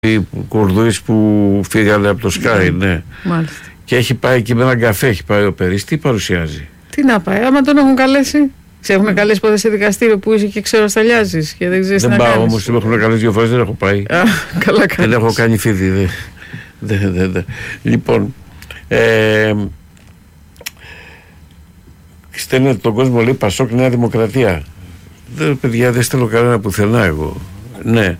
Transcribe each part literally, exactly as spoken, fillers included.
Κουρδούες που φύγανε από το Sky, mm. ναι. Μάλιστα. Και έχει πάει εκεί με έναν καφέ, έχει πάει ο Περής. Τι παρουσιάζει? Τι να πάει, άμα τον έχουν καλέσει. Σε έχουν καλέσει ποτέ σε δικαστήριο που είσαι και ξέρω σταλιάζεις και δεν ξέρεις τι να κάνεις? Δεν πάω όμως, με έχουν καλέσει δύο φορές, δεν έχω πάει. Α, καλά κάνεις. Δεν έχω κάνει φίδι. Δε, δε, δε, δε. Λοιπόν, ε, στέλνετε τον κόσμο, λέει Πασόκ Νέα Δημοκρατία. Δεν, παιδιά, δεν στέλνω κανένα πουθενά εγώ. Ναι.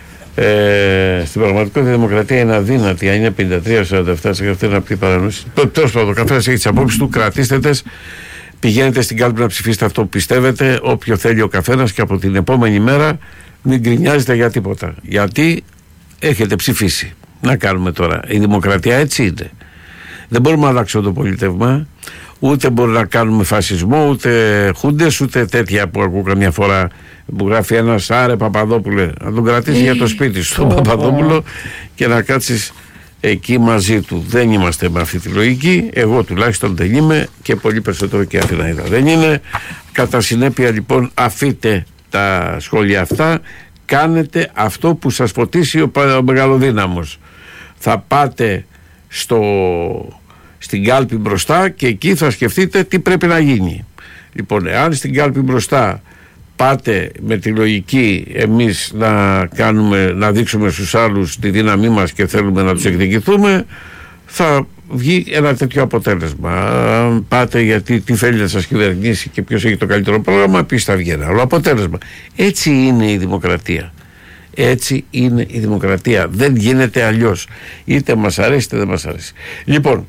Ε, στην πραγματικότητα η δημοκρατία είναι αδύνατη. Αν είναι πενήντα τρία σαράντα επτά σε αυτή είναι αυτή παρανόηση. Τέλος πάντων, ο καθένας έχει τις απόψεις του. Κρατήστε τες. Πηγαίνετε στην κάλπη να ψηφίσετε αυτό που πιστεύετε, όποιο θέλει ο καθένας, και από την επόμενη μέρα μην γκρινιάζετε για τίποτα. Γιατί έχετε ψηφίσει. Να κάνουμε τώρα. Η δημοκρατία έτσι είναι. Δεν μπορούμε να αλλάξουμε το πολιτεύμα. Ούτε μπορούμε να κάνουμε φασισμό, ούτε χούντες, ούτε τέτοια που ακούω καμιά φορά που γράφει ένας άρε Παπαδόπουλε. Να τον κρατήσει για το σπίτι σου τον Παπαδόπουλο και να κάτσεις εκεί μαζί του. Δεν είμαστε με αυτή τη λογική. Εγώ τουλάχιστον δεν είμαι, και πολύ περισσότερο και Αθηναίδα δεν είναι. Κατά συνέπεια λοιπόν, αφείτε τα σχόλια αυτά. Κάνετε αυτό που σας φωτίσει ο, ο μεγαλοδύναμος. Θα πάτε στο, στην κάλπη μπροστά και εκεί θα σκεφτείτε τι πρέπει να γίνει. Λοιπόν, εάν στην κάλπη μπροστά πάτε με τη λογική εμείς να κάνουμε, να δείξουμε στους άλλους τη δύναμή μας και θέλουμε να τους εκδικηθούμε, θα βγει ένα τέτοιο αποτέλεσμα. Αν πάτε γιατί τι θέλει να σας κυβερνήσει και ποιος έχει το καλύτερο πρόγραμμα, επίσης θα βγει ένα άλλο αποτέλεσμα. Έτσι είναι η δημοκρατία. Έτσι είναι η δημοκρατία. Δεν γίνεται αλλιώς. Είτε μας αρέσει είτε δεν μας αρέσει. Λοιπόν,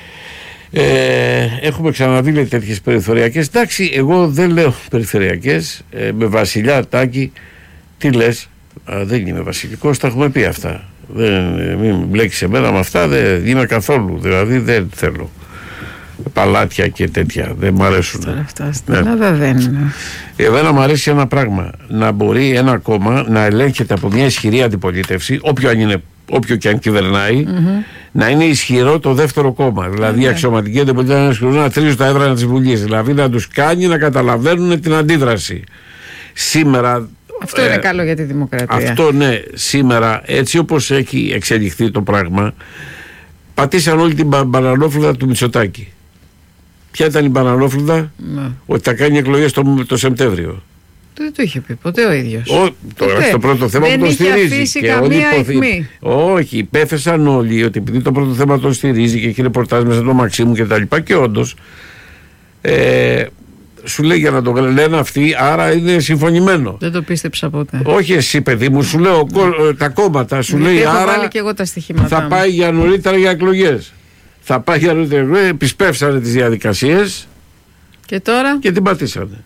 Ε, έχουμε ξαναδεί λέει, τέτοιες περιθωριακές. Εντάξει, εγώ δεν λέω περιθωριακές. ε, Με Βασιλιά Τάκη, τι λες? Α, δεν είμαι βασιλικός, τα έχουμε πει αυτά. Δεν, μην μπλέκεις εμένα με αυτά, δεν είμαι καθόλου. Δηλαδή δεν θέλω παλάτια και τέτοια, δεν μ' αρέσουν. Τώρα αυτά στην Ελλάδα δεν είναι. Εμένα μου αρέσει ένα πράγμα, να μπορεί ένα κόμμα να ελέγχεται από μια ισχυρή αντιπολίτευση, όποιο αν είναι, όποιο και αν κυβερνάει, mm-hmm. να είναι ισχυρό το δεύτερο κόμμα. Δηλαδή, η okay. αξιωματική αντιπολίτευση να τρίζουν τα έδρανα της Βουλής. Δηλαδή, να τους κάνει να καταλαβαίνουν την αντίδραση. Σήμερα. Αυτό ε, είναι καλό για τη δημοκρατία. Αυτό ναι, σήμερα, έτσι όπως έχει εξελιχθεί το πράγμα, πατήσαν όλη την μπανανόφλουδα του Μητσοτάκη. Ποια ήταν η μπανανόφλουδα? Ναι. Ότι θα κάνει εκλογές το, το Σεπτέμβριο. Δεν το είχε πει ποτέ ο ίδιος. Ο, τώρα στο πρώτο θέμα δεν που τον στηρίζει. Δεν είχε καμία αιχμή. Όχι, υπέθεσαν όλοι ότι επειδή το πρώτο θέμα τον στηρίζει και έχει ρεπορτάζ μέσα το Μαξίμου και τα λοιπά, και όντως ε, σου λέει για να το λένε αυτοί, άρα είναι συμφωνημένο. Δεν το πίστεψα ποτέ. Όχι εσύ παιδί μου, σου λέω ναι. τα κόμματα σου λέει έχω άρα βάλει και εγώ τα στοιχήματά θα μου. πάει για νωρίτερα για εκλογές. Θα πάει για νωρίτερα εκλογές, επισπεύσανε τις διαδικασίες και τώρα και την πατήσανε.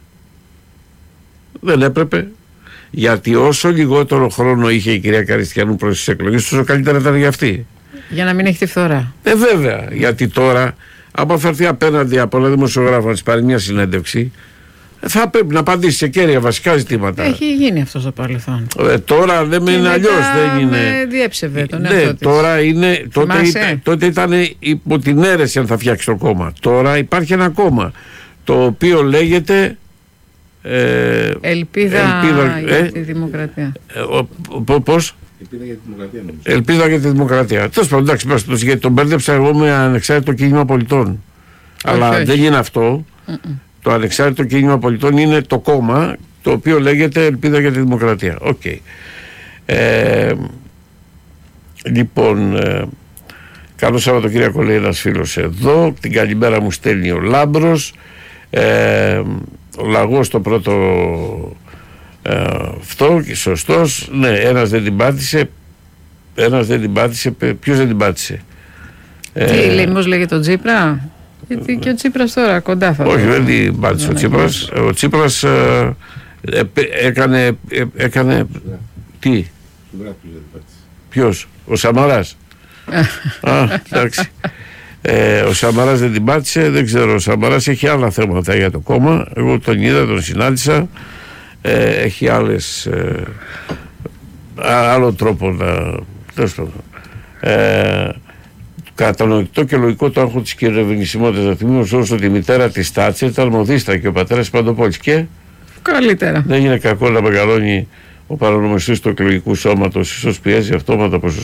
Δεν έπρεπε. Γιατί όσο λιγότερο χρόνο είχε η κυρία Καριστιανού προς τις εκλογές, τόσο καλύτερα ήταν για αυτή. Για να μην έχει τη φθορά. Ε, βέβαια. Γιατί τώρα, άμα θα έρθει απέναντι από ένα δημοσιογράφο να της πάρει μια συνέντευξη, θα πρέπει να απαντήσει σε κέρια βασικά ζητήματα. Έχει γίνει αυτό στο παρελθόν. Ε, τώρα δεν είναι αλλιώς. Δεν είναι. Με διέψευε τον ναι, εαυτό της. Τώρα είναι. Τότε, ήταν, τότε ήταν υπό την αίρεση αν θα φτιάξει το κόμμα. Τώρα υπάρχει ένα κόμμα το οποίο λέγεται. Ε, ελπίδα, ελπίδα για ε, τη δημοκρατία. Ε, Πώς? Ελπίδα για τη δημοκρατία νομίζω. Ελπίδα για τη δημοκρατία. Τέλος πάντων, εντάξει, γιατί τον μπέρδεψα εγώ με ανεξάρτητο κίνημα πολιτών. Αλλά όχι, δεν είναι αυτό. Mm-mm. Το ανεξάρτητο κίνημα πολιτών είναι το κόμμα το οποίο λέγεται Ελπίδα για τη Δημοκρατία. Οκ. Okay. Ε, λοιπόν, ε, καλό Σαββατοκύριακο λέει ένας φίλος εδώ. Την καλημέρα μου στέλνει ο Λάμπρος. Ε, ο Λαγός το πρώτο ε, αυτό και σωστός. Ναι, ένας δεν την πάτησε. Ένας δεν την πάτησε. Ποιος δεν την πάτησε? Τι ε, λέει, μήπως λέγε τον Τσίπρα? Γιατί και ο Τσίπρας τώρα κοντά θα. Όχι, δεν την πάτησε ο Τσίπρας. Ο Τσίπρας ε, ε, έκανε, ε, έκανε τι? Ποιος? Ο Σαμαράς? Α, εντάξει. Ε, ο Σαμαράς δεν την πάτησε, δεν ξέρω. Ο Σαμαράς έχει άλλα θέματα για το κόμμα. Εγώ τον είδα, τον συνάντησα. Ε, έχει άλλες ε, άλλο τρόπο να. Τέλος πάντων. Ε, κατανοητό και λογικό το άγχο της κυριαρχημότητας. Να θυμίσω ότι η μητέρα της Τάτσερ ήταν μοδίστρα και ο πατέρας Παντοπόλης. Και καλύτερα. δεν είναι κακό να μεγαλώνει ο παρονομιστής του εκλογικού σώματος ίσως πιέζει αυτόματα ποσοστό